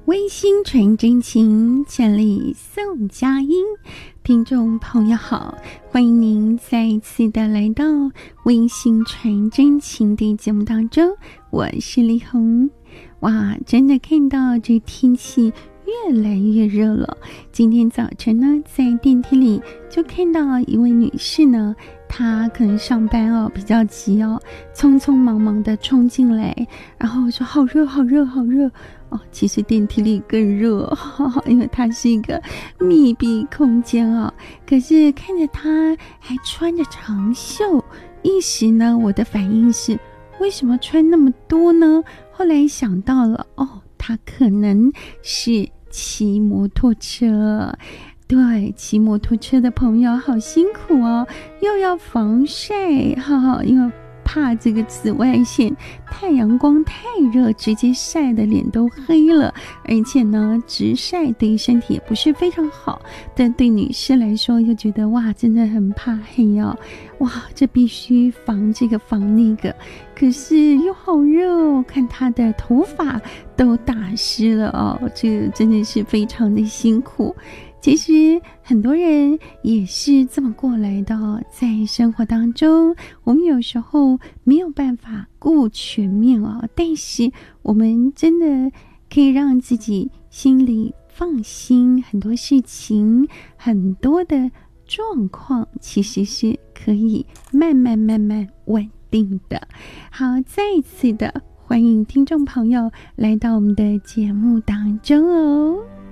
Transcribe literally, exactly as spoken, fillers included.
微星传真情，千里送佳音。听众朋友好，欢迎您再一次的来到微星传真情的节目当中，我是丽红。哇，真的看到这天气越来越热了。今天早晨呢，在电梯里就看到一位女士呢，她可能上班哦比较急哦，匆匆忙忙的冲进来，然后说好热好热好热哦，其实电梯里更热，呵呵，因为它是一个密闭空间哦。可是看着她还穿着长袖，一时呢我的反应是为什么穿那么多呢？后来想到了，哦，她可能是骑摩托车。对，骑摩托车的朋友好辛苦哦，又要防晒，哈哈，因为怕这个紫外线太阳光太热，直接晒的脸都黑了，而且呢直晒对身体也不是非常好，但对女士来说又觉得哇真的很怕黑哦，哇这必须防这个防那个，可是又好热哦，看她的头发都打湿了哦，这个真的是非常的辛苦。其实很多人也是这么过来的哦，在生活当中我们有时候没有办法顾全面哦，但是我们真的可以让自己心里放心，很多事情很多的状况其实是可以慢慢慢慢稳定的。好，再一次的欢迎听众朋友来到我们的节目当中哦。